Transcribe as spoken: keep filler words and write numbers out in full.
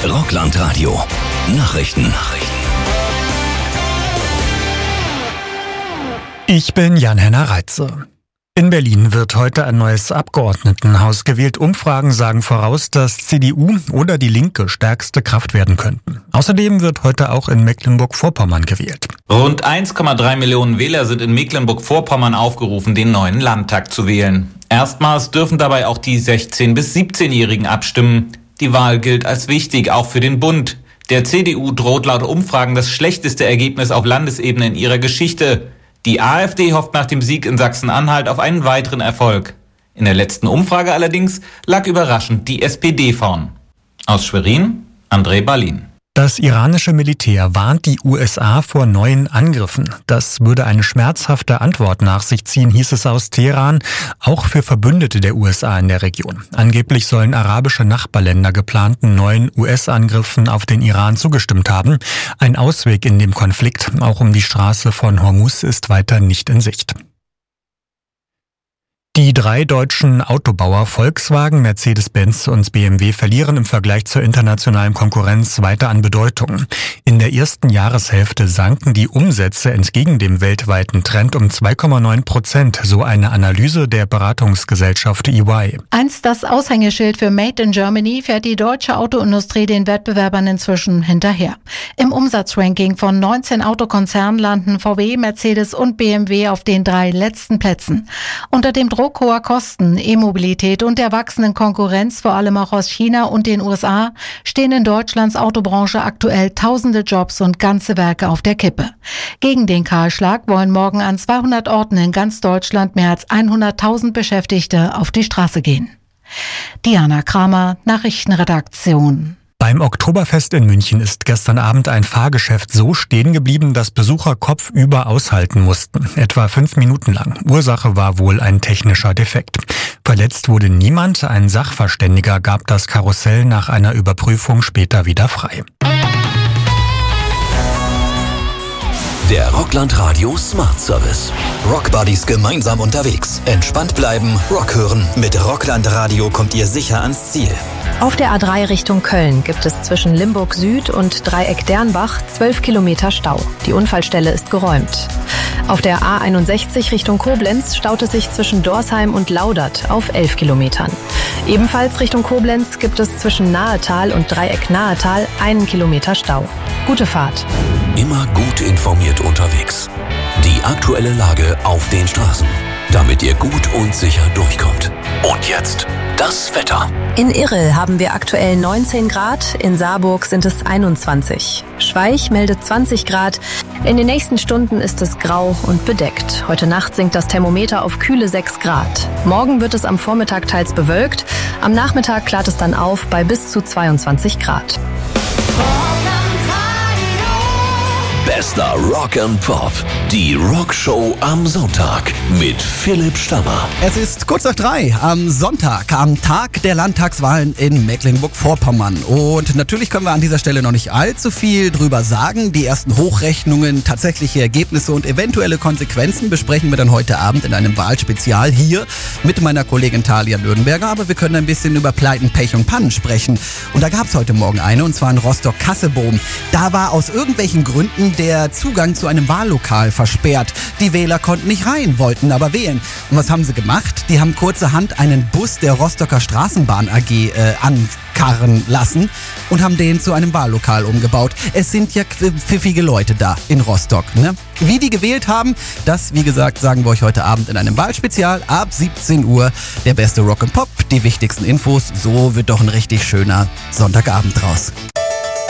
Rockland-Radio. Nachrichten. Nachrichten. Ich bin Jan-Henner Reitze. In Berlin wird heute ein neues Abgeordnetenhaus gewählt. Umfragen sagen voraus, dass C D U oder die Linke stärkste Kraft werden könnten. Außerdem wird heute auch in Mecklenburg-Vorpommern gewählt. Rund eins Komma drei Millionen Wähler sind in Mecklenburg-Vorpommern aufgerufen, den neuen Landtag zu wählen. Erstmals dürfen dabei auch die sechzehn- bis siebzehnjährigen abstimmen. Die Wahl gilt als wichtig, auch für den Bund. Der C D U droht laut Umfragen das schlechteste Ergebnis auf Landesebene in ihrer Geschichte. Die AfD hofft nach dem Sieg in Sachsen-Anhalt auf einen weiteren Erfolg. In der letzten Umfrage allerdings lag überraschend die S P D vorn. Aus Schwerin, André Balin. Das iranische Militär warnt die U S A vor neuen Angriffen. Das würde eine schmerzhafte Antwort nach sich ziehen, hieß es aus Teheran, auch für Verbündete der U S A in der Region. Angeblich sollen arabische Nachbarländer geplanten neuen U S-Angriffen auf den Iran zugestimmt haben. Ein Ausweg in dem Konflikt, auch um die Straße von Hormuz, ist weiter nicht in Sicht. Die drei deutschen Autobauer Volkswagen, Mercedes-Benz und B M W verlieren im Vergleich zur internationalen Konkurrenz weiter an Bedeutung. In der ersten Jahreshälfte sanken die Umsätze entgegen dem weltweiten Trend um zwei Komma neun Prozent, so eine Analyse der Beratungsgesellschaft E Y. Einst das Aushängeschild für Made in Germany fährt die deutsche Autoindustrie den Wettbewerbern inzwischen hinterher. Im Umsatzranking von neunzehn Autokonzernen landen V W, Mercedes und B M W auf den drei letzten Plätzen. Unter dem Druck hoher Kosten, E-Mobilität und der wachsenden Konkurrenz, vor allem auch aus China und den U S A, stehen in Deutschlands Autobranche aktuell tausende Jobs und ganze Werke auf der Kippe. Gegen den Kahlschlag wollen morgen an zweihundert Orten in ganz Deutschland mehr als hunderttausend Beschäftigte auf die Straße gehen. Diana Kramer, Nachrichtenredaktion. Beim Oktoberfest in München ist gestern Abend ein Fahrgeschäft so stehen geblieben, dass Besucher kopfüber aushalten mussten. Etwa fünf Minuten lang. Ursache war wohl ein technischer Defekt. Verletzt wurde niemand. Ein Sachverständiger gab das Karussell nach einer Überprüfung später wieder frei. Der Rockland-Radio Smart Service. Rockbuddies gemeinsam unterwegs. Entspannt bleiben, Rock hören. Mit Rockland-Radio kommt ihr sicher ans Ziel. Auf der A drei Richtung Köln gibt es zwischen Limburg Süd und Dreieck Dernbach zwölf Kilometer Stau. Die Unfallstelle ist geräumt. Auf der A einundsechzig Richtung Koblenz staut es sich zwischen Dorsheim und Laudert auf elf Kilometern. Ebenfalls Richtung Koblenz gibt es zwischen Nahetal und Dreieck Nahetal einen Kilometer Stau. Gute Fahrt. Immer gut informiert unterwegs. Die aktuelle Lage auf den Straßen, damit ihr gut und sicher durchkommt. Und jetzt das Wetter. In Irrel haben wir aktuell neunzehn Grad, in Saarburg sind es einundzwanzig. Schweich meldet zwanzig Grad. In den nächsten Stunden ist es grau und bedeckt. Heute Nacht sinkt das Thermometer auf kühle sechs Grad. Morgen wird es am Vormittag teils bewölkt. Am Nachmittag klart es dann auf bei bis zu zweiundzwanzig Grad. Bester Rock and Pop. Die Rockshow am Sonntag mit Philipp Stammer. Es ist kurz nach drei am Sonntag, am Tag der Landtagswahlen in Mecklenburg-Vorpommern. Und natürlich können wir an dieser Stelle noch nicht allzu viel drüber sagen. Die ersten Hochrechnungen, tatsächliche Ergebnisse und eventuelle Konsequenzen besprechen wir dann heute Abend in einem Wahlspezial hier mit meiner Kollegin Thalia Nürnberger. Aber wir können ein bisschen über Pleiten, Pech und Pannen sprechen. Und da gab es heute Morgen eine, und zwar in Rostock-Kassebohm. Da war aus irgendwelchen Gründen der Zugang zu einem Wahllokal versperrt. Die Wähler konnten nicht rein, wollten aber wählen. Und was haben sie gemacht? Die haben kurzerhand einen Bus der Rostocker Straßenbahn A G äh, ankarren lassen und haben den zu einem Wahllokal umgebaut. Es sind ja pfiffige Leute da in Rostock, ne? Wie die gewählt haben, das, wie gesagt, sagen wir euch heute Abend in einem Wahlspezial ab siebzehn Uhr. Der beste Rock and Pop, die wichtigsten Infos. So wird doch ein richtig schöner Sonntagabend draus.